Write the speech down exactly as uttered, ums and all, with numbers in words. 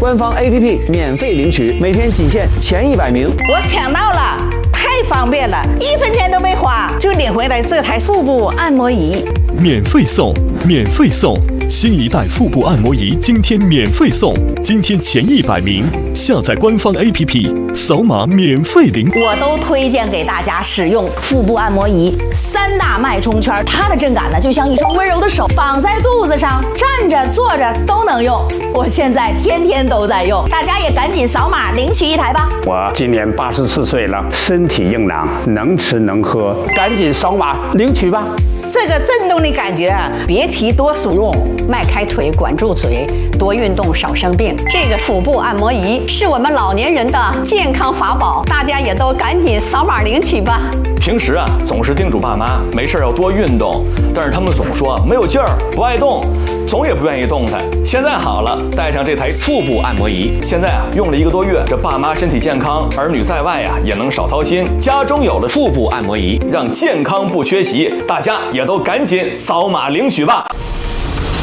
官方 A P P 免费领取，每天仅限前一百名。 我抢到了，太方便了，一分钱都没花就领回来这台腹部按摩仪， 免费送，免费送！新一代腹部按摩仪今天免费送，今天前一百名下载官方 A P P， 扫码免费领。 我都推荐给大家使用腹部按摩仪，三大脉冲圈，它的震感呢就像一双温柔的手，绑在肚子上，站着坐着都能用。我现在天天都在用，大家也赶紧扫码领取一台吧。 我今年八十四岁了，身体硬朗，能吃能喝，赶紧扫码领取吧。 这个震动的感觉啊，别提多舒服。 迈开腿，管住嘴，多运动，少生病。这个腹部按摩仪是我们老年人的健康法宝，大家也都赶紧扫码领取吧。 平时啊，总是叮嘱爸妈没事要多运动，但是他们总说没有劲儿，不爱动，总也不愿意动弹。现在好了，带上这台腹部按摩仪，现在啊用了一个多月，这爸妈身体健康，儿女在外啊也能少操心。家中有了腹部按摩仪，让健康不缺席，大家也都赶紧扫码领取吧。